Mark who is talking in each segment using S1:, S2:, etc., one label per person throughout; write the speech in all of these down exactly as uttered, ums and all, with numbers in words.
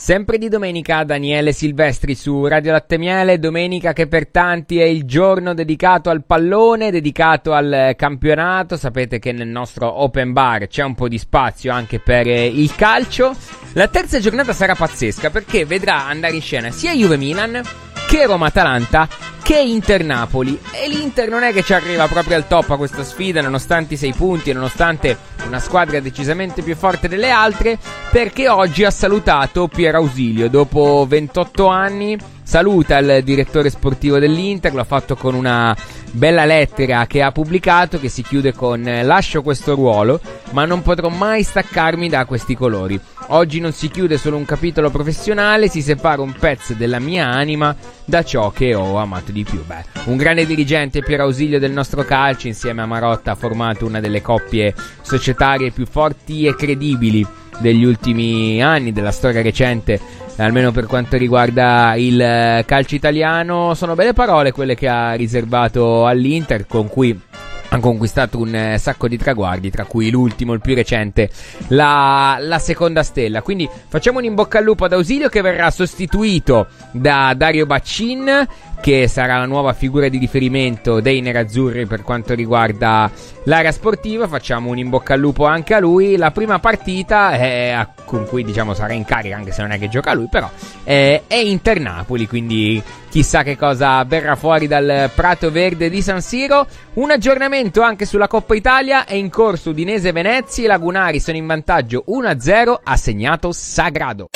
S1: Sempre di domenica, Daniele Silvestri su Radio Latte Miele, domenica che per tanti è il giorno dedicato al pallone, dedicato al campionato. Sapete che nel nostro open bar c'è un po' di spazio anche per il calcio. La terza giornata sarà pazzesca perché vedrà andare in scena sia Juve-Milan che Roma-Atalanta che Inter-Napoli, e l'Inter non è che ci arriva proprio al top a questa sfida nonostante i sei punti e nonostante una squadra decisamente più forte delle altre, perché oggi ha salutato Pier Ausilio dopo ventotto anni. Saluta il direttore sportivo dell'Inter, l'ha fatto con una bella lettera che ha pubblicato che si chiude con: lascio questo ruolo ma non potrò mai staccarmi da questi colori. Oggi non si chiude solo un capitolo professionale, si separa un pezzo della mia anima da ciò che ho amato di più. Beh, un grande dirigente, Pier Ausilio, del nostro calcio, insieme a Marotta ha formato una delle coppie societarie più forti e credibili degli ultimi anni, della storia recente, almeno per quanto riguarda il calcio italiano. Sono belle parole quelle che ha riservato all'Inter, con cui ha conquistato un eh, sacco di traguardi, tra cui l'ultimo, il più recente, la, la seconda stella. Quindi facciamo un in bocca al lupo ad Ausilio, che verrà sostituito da Dario Baccin, che sarà la nuova figura di riferimento dei nerazzurri per quanto riguarda l'area sportiva. Facciamo un in bocca al lupo anche a lui. La prima partita è, con cui diciamo sarà in carica, anche se non è che gioca lui, però è, è Inter-Napoli, quindi chissà che cosa verrà fuori dal prato verde di San Siro. Un aggiornamento anche sulla Coppa Italia: è in corso Udinese-Venezia, i lagunari sono in vantaggio uno a zero, ha segnato Sagrado.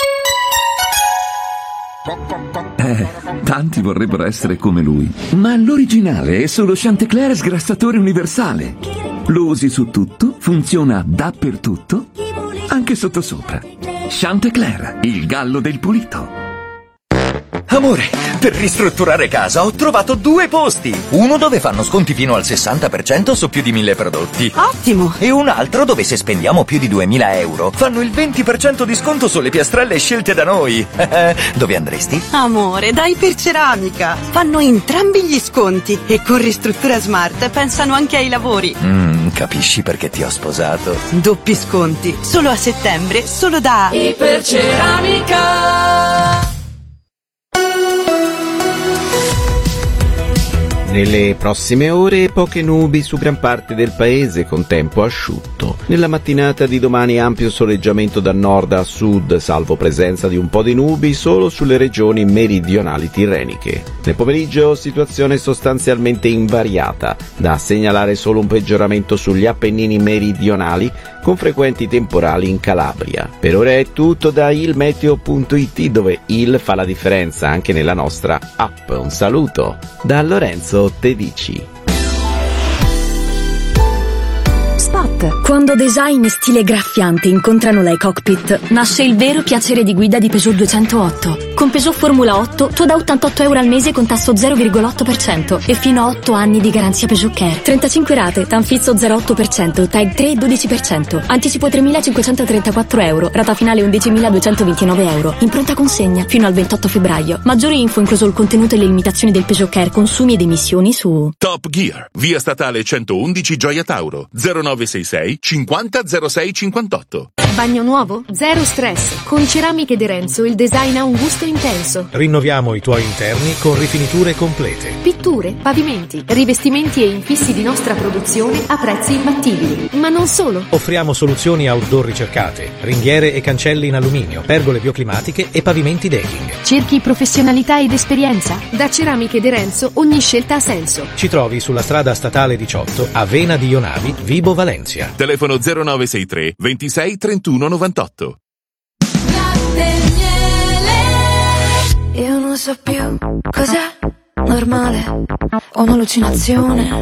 S2: Eh, tanti vorrebbero essere come lui, ma l'originale è solo Chantecler sgrassatore universale. Lo usi su tutto, funziona dappertutto, anche sottosopra. Chantecler, il gallo del pulito.
S3: Amore, per ristrutturare casa ho trovato due posti. Uno dove fanno sconti fino al sessanta per cento su più di mille prodotti.
S4: Ottimo!
S3: E un altro dove, se spendiamo più di duemila euro, fanno il venti per cento di sconto sulle piastrelle scelte da noi. Dove andresti?
S4: Amore, dai per Ceramica. Fanno entrambi gli sconti e con Ristruttura Smart pensano anche ai lavori.
S3: Mm, capisci perché ti ho sposato?
S4: Doppi sconti, solo a settembre, solo da
S5: Iperceramica.
S6: Nelle prossime ore poche nubi su gran parte del paese con tempo asciutto. Nella mattinata di domani ampio soleggiamento da nord a sud, salvo presenza di un po' di nubi solo sulle regioni meridionali tirreniche. Nel pomeriggio situazione sostanzialmente invariata, da segnalare solo un peggioramento sugli Appennini meridionali con frequenti temporali in Calabria. Per ora è tutto da ilmeteo punto it, dove il fa la differenza anche nella nostra app. Un saluto da Lorenzo Tedici.
S7: Spot. Quando design e stile graffiante incontrano la e-cockpit, nasce il vero piacere di guida di Peugeot duecentootto. Con Peugeot Formula otto tu da ottantotto euro al mese con tasso zero virgola otto per cento e fino a otto anni di garanzia Peugeot Care. trentacinque rate, Tanfizzo zero virgola otto per cento, Tag tre dodici per cento. Anticipo tremilacinquecentotrentaquattro euro, rata finale undicimiladuecentoventinove euro. In pronta consegna fino al ventotto febbraio. Maggiori info, incluso il contenuto e le limitazioni del Peugeot Care, consumi ed emissioni su
S8: Top Gear, via statale centoundici, Gioia Tauro, zero nove sei sei cinquanta zero sei cinquantotto.
S9: Bagno nuovo? Zero stress. Con Ceramiche De Renzo il design ha un gusto intenso.
S10: Rinnoviamo i tuoi interni con rifiniture complete.
S9: Pitture, pavimenti, rivestimenti e infissi di nostra produzione a prezzi imbattibili. Ma non solo.
S10: Offriamo soluzioni outdoor ricercate, ringhiere e cancelli in alluminio, pergole bioclimatiche e pavimenti decking.
S9: Cerchi professionalità ed esperienza? Da Ceramiche De Renzo ogni scelta ha senso.
S10: Ci trovi sulla strada statale diciotto a Vena di Ionavi, Vibo Valencia.
S8: Telefono zero nove sei tre ventisei trentuno novantotto.
S11: Io non so più cos'è normale o un'allucinazione.